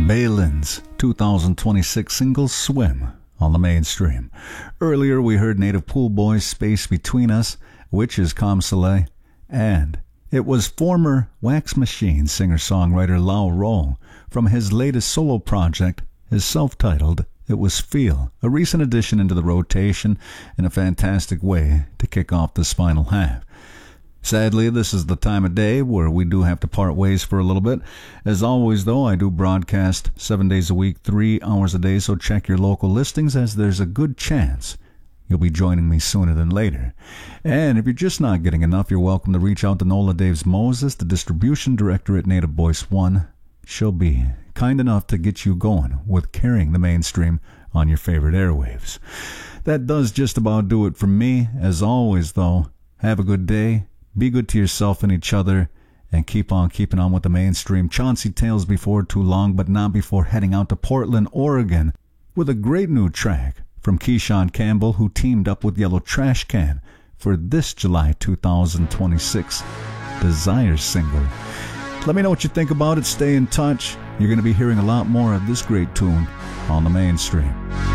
Balin's 2026 single Swim on the mainstream. Earlier we heard Native Pool Boys' Space Between Us, which is Comme Soleil, and it was former Wax Machine singer-songwriter Lau Roll from his latest solo project, his self-titled It Was Feel, a recent addition into the rotation in a fantastic way to kick off this final half. Sadly, this is the time of day where we do have to part ways for a little bit. As always, though, I do broadcast 7 days a week, 3 hours a day, so check your local listings as there's a good chance you'll be joining me sooner than later. And if you're just not getting enough, you're welcome to reach out to Nola Daves Moses, the distribution director at Native Voice One. She'll be kind enough to get you going with carrying the mainstream on your favorite airwaves. That does just about do it for me. As always, though, have a good day. Be good to yourself and each other, and keep on keeping on with the mainstream. Chauncey Tales before too long, but not before heading out to Portland, Oregon, with a great new track from Keyshawn Campbell, who teamed up with Yellow Trash Can for this July 2026 Desire single. Let me know what you think about it. Stay in touch. You're going to be hearing a lot more of this great tune on the mainstream.